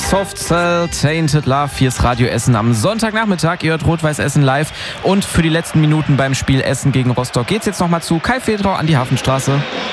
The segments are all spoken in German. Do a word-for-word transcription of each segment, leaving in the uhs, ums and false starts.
Soft Cell, Tainted Love. Hier ist Radio Essen am Sonntagnachmittag. Ihr hört Rot-Weiß Essen live. Und für die letzten Minuten beim Spiel Essen gegen Rostock geht's jetzt nochmal zu Kai Fedrau an die Hafenstraße.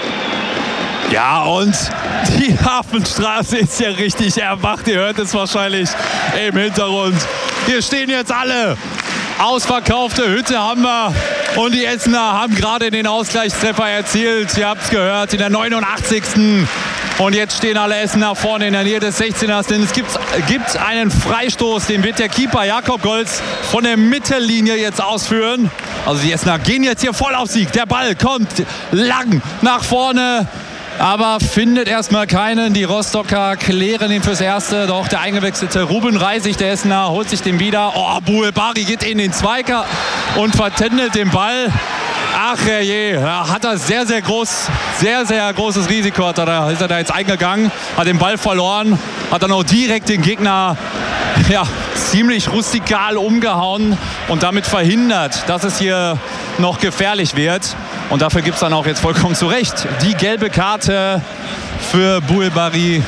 Ja, und die Hafenstraße ist ja richtig erwacht. Ihr hört es wahrscheinlich im Hintergrund. Hier stehen jetzt alle. Ausverkaufte Hütte haben wir. Und die Essener haben gerade den Ausgleichstreffer erzielt. Ihr habt es gehört, in der neunundachtzigsten Und jetzt stehen alle Essener vorne in der Nähe des sechzehners. Denn es gibt, gibt einen Freistoß, den wird der Keeper Jakob Golz von der Mittellinie jetzt ausführen. Also die Essener gehen jetzt hier voll auf Sieg. Der Ball kommt lang nach vorne, aber findet erstmal keinen. Die Rostocker klären ihn fürs Erste. Doch der eingewechselte Ruben Reisig, der Essener, holt sich den wieder. Oh, Bouelbari geht in den Zweiker und vertändelt den Ball. Ach herrje, ja, hat er sehr, sehr groß, sehr, sehr großes Risiko. Hat er da, ist er da jetzt eingegangen, hat den Ball verloren, hat dann auch direkt den Gegner ja, ziemlich rustikal umgehauen und damit verhindert, dass es hier noch gefährlich wird. Und dafür gibt es dann auch jetzt vollkommen zu Recht die gelbe Karte für Bouelbari.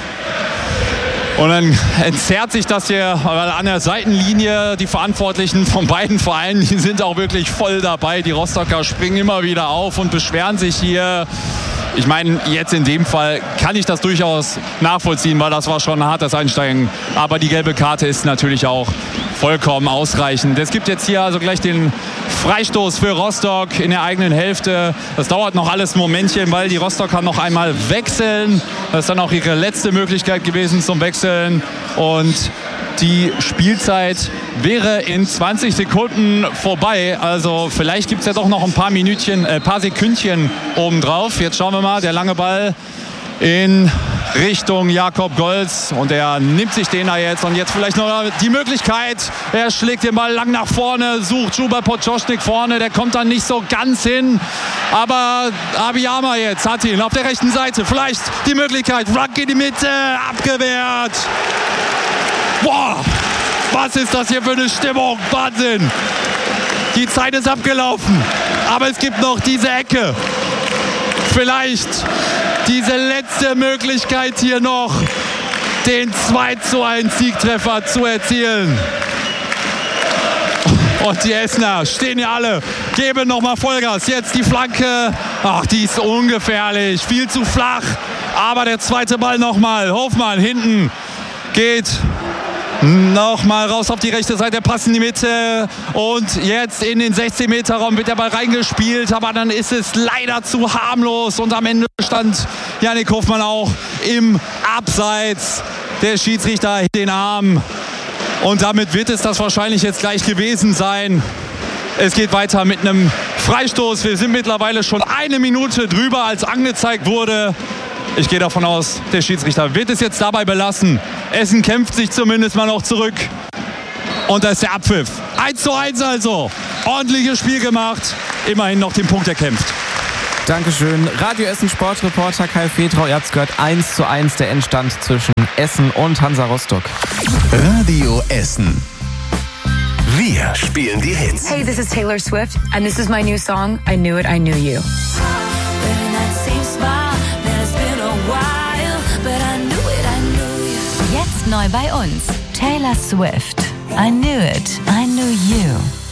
Und dann entzerrt sich das hier an der Seitenlinie. Die Verantwortlichen von beiden Vereinen, die sind auch wirklich voll dabei. Die Rostocker springen immer wieder auf und beschweren sich hier. Ich meine, jetzt in dem Fall kann ich das durchaus nachvollziehen, weil das war schon ein hartes Einsteigen. Aber die gelbe Karte ist natürlich auch vollkommen ausreichend. Es gibt jetzt hier also gleich den Freistoß für Rostock in der eigenen Hälfte. Das dauert noch alles ein Momentchen, weil die Rostocker noch einmal wechseln. Das ist dann auch ihre letzte Möglichkeit gewesen zum Wechseln. Und die Spielzeit wäre in zwanzig Sekunden vorbei. Also vielleicht gibt es ja doch noch ein paar Minütchen, äh, paar Sekündchen obendrauf. Jetzt schauen wir mal, der lange Ball in Richtung Jakob Golz. Und er nimmt sich den da jetzt. Und jetzt vielleicht noch die Möglichkeit. Er schlägt den Ball lang nach vorne, sucht Schubert Potocznik vorne. Der kommt dann nicht so ganz hin. Aber Abiyama jetzt hat ihn auf der rechten Seite. Vielleicht die Möglichkeit. Flanke in die Mitte. Abgewehrt. Boah, was ist das hier für eine Stimmung? Wahnsinn. Die Zeit ist abgelaufen. Aber es gibt noch diese Ecke. Vielleicht diese letzte Möglichkeit hier noch, den zwei zu eins Siegtreffer zu erzielen. Und die Essener stehen ja alle, geben nochmal Vollgas. Jetzt die Flanke. Ach, die ist ungefährlich, viel zu flach. Aber der zweite Ball nochmal. Hofmann hinten geht nochmal raus auf die rechte Seite, Pass in die Mitte und jetzt in den sechzehn Meter Raum wird der Ball reingespielt, aber dann ist es leider zu harmlos und am Ende stand Jannik Hofmann auch im Abseits. Der Schiedsrichter hebt den Arm und damit wird es das wahrscheinlich jetzt gleich gewesen sein. Es geht weiter mit einem Freistoß. Wir sind mittlerweile schon eine Minute drüber, als angezeigt wurde. Ich gehe davon aus, der Schiedsrichter wird es jetzt dabei belassen. Essen kämpft sich zumindest mal noch zurück. Und da ist der Abpfiff. eins zu eins also. Ordentliches Spiel gemacht. Immerhin noch den Punkt erkämpft. Dankeschön. Radio Essen Sportreporter Kai Fedrau. Ihr habt es gehört, eins zu eins der Endstand zwischen Essen und Hansa Rostock. Radio Essen. Wir spielen die Hits. Hey, this is Taylor Swift and this is my new song, I Knew It, I Knew You. Jetzt neu bei uns. Taylor Swift. I Knew It, I Knew You.